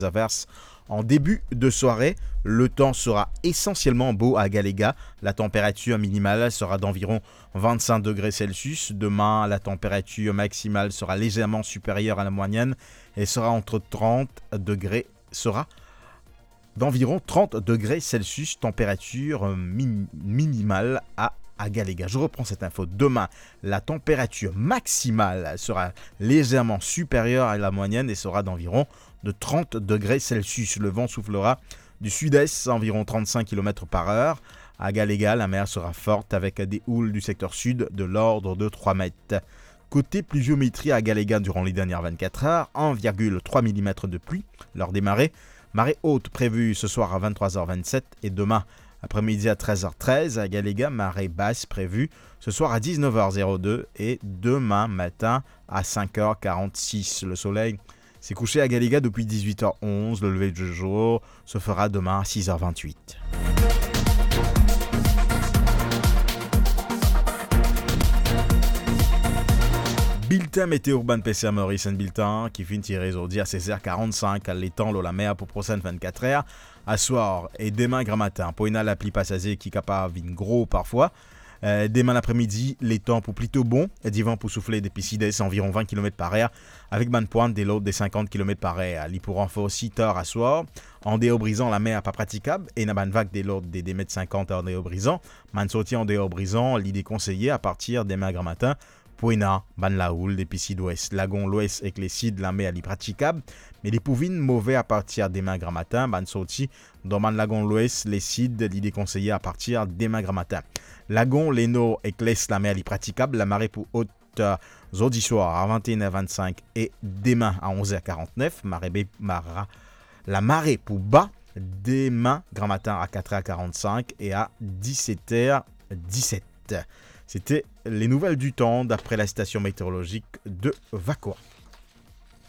averses en début de soirée. Le temps sera essentiellement beau à Galega. La température minimale sera d'environ 25 degrés Celsius. Demain, la température maximale sera légèrement supérieure à la moyenne et sera d'environ 30 degrés Celsius, température minimale à Galega. Je reprends cette info. Demain, la température maximale sera légèrement supérieure à la moyenne et sera d'environ de 30 degrés Celsius. Le vent soufflera du sud-est, environ 35 km par heure. À Galega, la mer sera forte avec des houles du secteur sud de l'ordre de 3 mètres. Côté pluviométrie à Galega durant les dernières 24 heures, 1,3 mm de pluie lors des marées. Marée haute prévue ce soir à 23h27 et demain après-midi à 13h13 à Galega. Marée basse prévue ce soir à 19h02 et demain matin à 5h46. Le soleil s'est couché à Galega depuis 18h11. Le lever du jour se fera demain à 6h28. Bulletin météo urbain PCR Maurice Bulletin qui finit tiré aujourd'hui à 16h45 à l'étang la mer pour prochaine 24 heures à soir et demain grand matin. Pour la pluie passagère qui capable vin gros parfois. Demain l'après-midi, les temps pour plutôt bon, et du vent pour souffler des piscides environ 20 km par heure, avec bonne pointe des lots des 50 km par heure. Il pourra en faire aussi tard à soir. En déobrisant, la mer pas praticable, et n'a bonne vague des lots des 2,50 m en déobrisant. Man sorti en déobrisant, l'idée conseillée à partir demain grand matin. Poena, ban la houle, des piscides ouest, lagon l'ouest et clécide, la mer est praticable, mais les pouvines mauvais à partir demain grand matin, ban sorti, dans ban lagon l'ouest, les cides, l'idée conseillée à partir demain grand matin. Lagon, l'Eno et clès, la mer est praticable, la marée pour haute, jeudi soir à 21h25 et demain à 11h49, la marée pour bas, demain grand matin à 4h45 et à 17h17. C'était les nouvelles du temps d'après la station météorologique de Vacoa.